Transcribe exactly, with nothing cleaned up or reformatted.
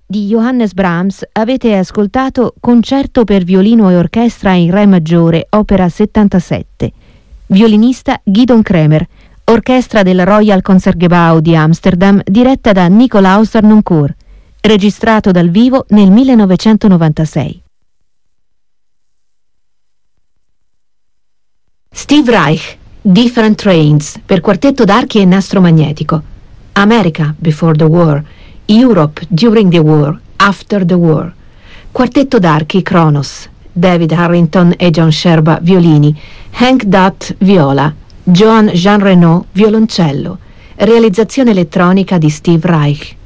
Di Johannes Brahms avete ascoltato Concerto per violino e orchestra in Re maggiore, opera settantasette. Violinista Gidon Kremer. Orchestra del Royal Concertgebouw di Amsterdam, diretta da Nicolaus Harnoncourt. Registrato dal vivo nel millenovecentonovantasei. Steve Reich, Different Trains, per quartetto d'archi e nastro magnetico. America, Before the War. Europe, During the War, After the War. Quartetto d'archi Kronos. David Harrington e John Sherba, violini. Hank Dutt, viola. Joan Jean Renaud, violoncello. Realizzazione elettronica di Steve Reich.